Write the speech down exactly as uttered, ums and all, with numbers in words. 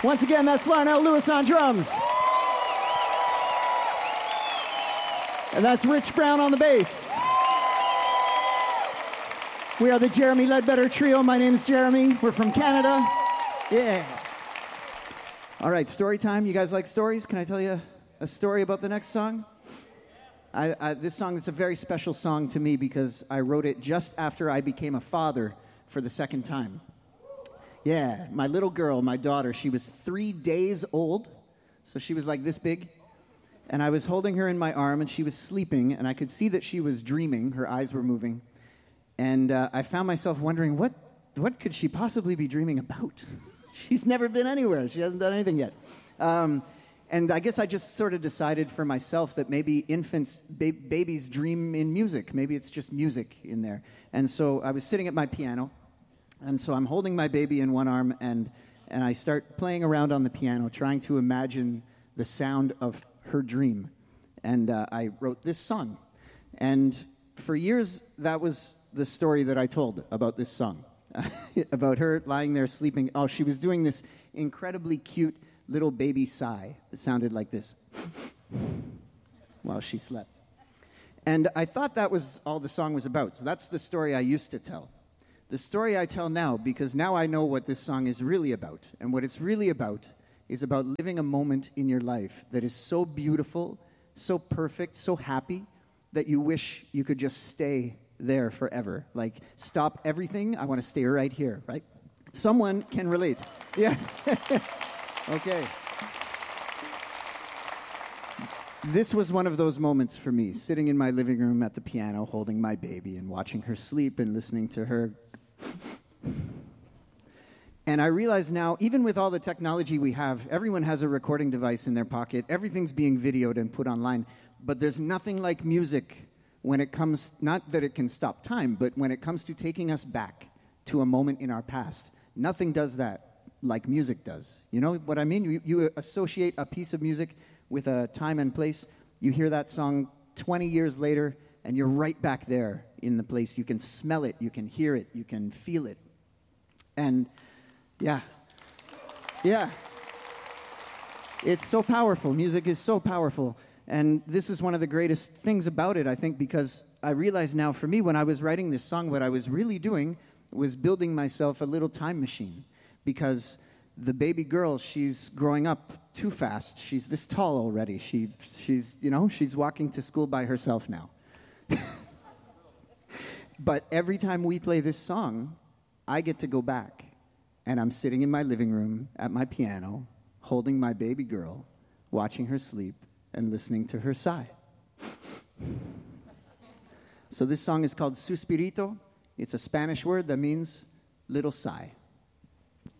Once again, that's Larnell Lewis on drums. And that's Rich Brown on the bass. We are the Jeremy Ledbetter Trio. My name's Jeremy. We're from Canada. Yeah. All right, story time. You guys like stories? Can I tell you a story about the next song? I, I, this song is a very special song to me because I wrote it just after I became a father for the second time. Yeah, my little girl, my daughter, she was three days old, so she was like this big. And I was holding her in my arm, and she was sleeping, and I could see that she was dreaming. Her eyes were moving. And uh, I found myself wondering, what, what could she possibly be dreaming about? She's never been anywhere. She hasn't done anything yet. Um, and I guess I just sort of decided for myself that maybe infants, ba- babies dream in music. Maybe it's just music in there. And so I was sitting at my piano, and so I'm holding my baby in one arm, and, and I start playing around on the piano, trying to imagine the sound of her dream. And uh, I wrote this song. And for years, that was the story that I told about this song, about her lying there sleeping. Oh, she was doing this incredibly cute little baby sigh that sounded like this while she slept. And I thought that was all the song was about. So that's the story I used to tell. The story I tell now, because now I know what this song is really about. And what it's really about is about living a moment in your life that is so beautiful, so perfect, so happy, that you wish you could just stay there forever. Like, stop everything. I want to stay right here, right? Someone can relate. Yeah. Okay. This was one of those moments for me, sitting in my living room at the piano, holding my baby and watching her sleep and listening to her. And I realize now, even with all the technology we have, everyone has a recording device in their pocket. Everything's being videoed and put online. But there's nothing like music when it comes, not that it can stop time, but when it comes to taking us back to a moment in our past. Nothing does that like music does. You know what I mean? You, you associate a piece of music with a time and place. You hear that song twenty years later, and you're right back there in the place. You can smell it, you can hear it, you can feel it. And yeah, yeah. It's so powerful. Music is so powerful. And this is one of the greatest things about it, I think, because I realize now for me, when I was writing this song, what I was really doing was building myself a little time machine. Because the baby girl, she's growing up too fast. She's this tall already. She, she's, you know, she's walking to school by herself now. But every time we play this song, I get to go back. And I'm sitting in my living room at my piano, holding my baby girl, watching her sleep, and listening to her sigh. So this song is called Suspirito. It's a Spanish word that means little sigh.